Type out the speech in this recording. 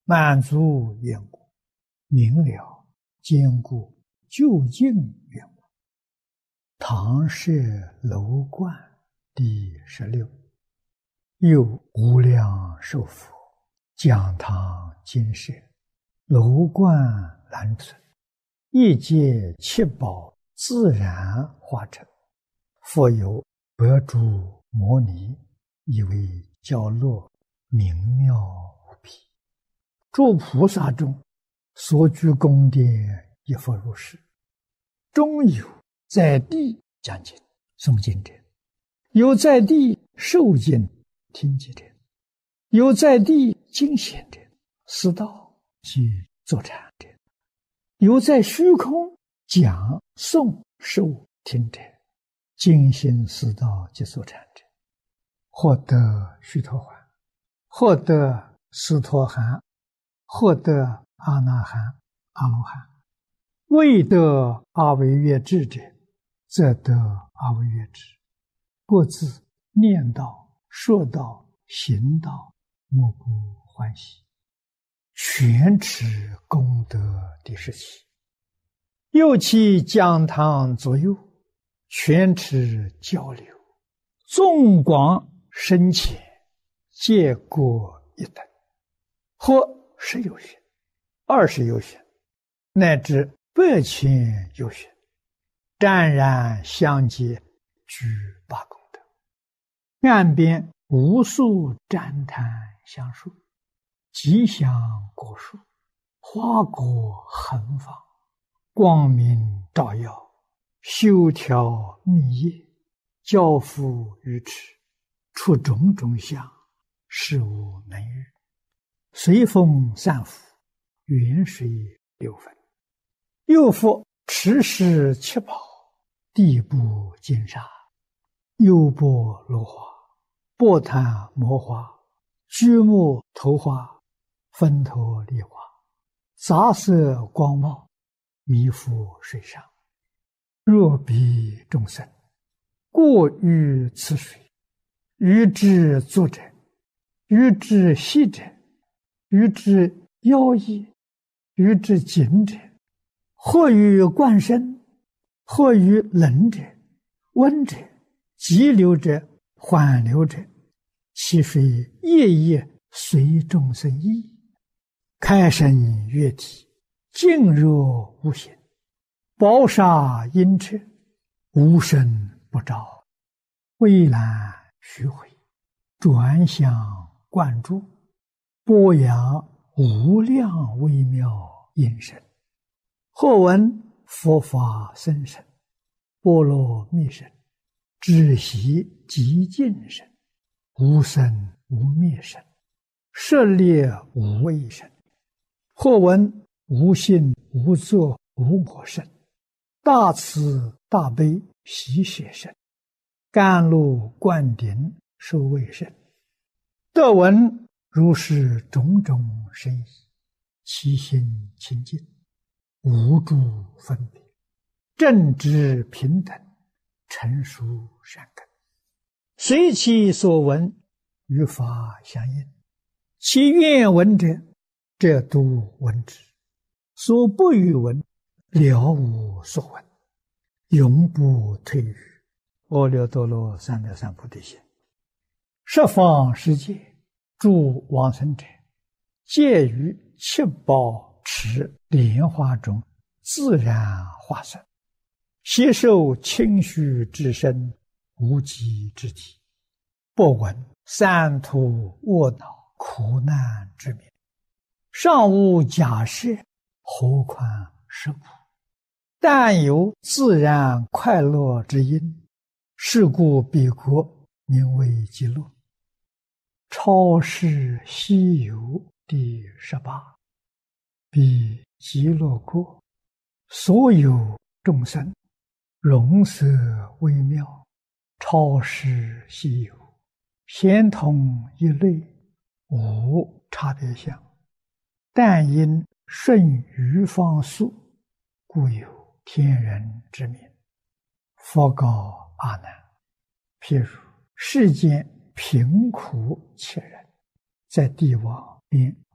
满足愿故，明了坚固究竟愿故。唐氏楼观第16。又无量寿佛讲堂金舍，楼观难存，一界七宝自然化成。复有百诸摩尼，以为教乐明妙无比。诸菩萨中所居宫殿亦复如是。中有在地讲经诵经者，有在地受经听经者，有在地经显者，思道及坐禅者，有在虚空讲诵受听者，精心思道及坐禅者，获得须陀洹，获得斯陀含，获得阿那含、阿罗汉。未得阿惟越致者，则得阿惟越致。各自念道、说道、行道，莫不欢喜。全持功德第17。又其讲堂左右，全持交流，纵广深浅，皆各一等，或10有许、20有许，乃至100千有许，湛然相接，具八功德。岸边无数旃檀香树，吉祥果树，花果横放，光明照耀，修条密叶，交付于持，出种种相，事无能遇。随风散伏，远水流分。又复持世七宝，地部金沙，优波罗花，波檀摩花，居木头花，分头梨花，杂色光茂，弥覆水上。若彼众生过于此水，于之作者，于之息者，于之妖异，于之紧者，或于灌身，或于冷者、温者、急流者、缓流者，其水夜夜随众生意，开生悦体，静若无形，宝沙阴彻，无声不照，蔚蓝虚回，转向灌注，播扬无量微妙音声。或闻佛法僧声，波罗蜜声，止息极静声，无生无灭声，舍猎无畏声。或闻无性无作无我声，大慈大悲喜舍声，甘露灌顶受畏声。得闻如是种种声意，其心清净，无诸分别，正直平等，成熟善根，随其所闻，与法相应。其愿闻者，则都闻之；所不欲闻，了无所闻，永不退于阿耨多罗三藐三菩提心。十方世界诸往生者，皆于七宝池莲花中自然化身，悉受清虚之身，无极之体，不闻三途卧恼苦难之名，尚无假设，何况是苦？但有自然快乐之因，是故彼国名为极乐。超世西游第18。彼极乐国，所有众生容色微妙，超世西游，咸同一类，无差别相。但因顺于方速，故有天人之名。佛告阿难：譬如世间贫苦切人，在地网边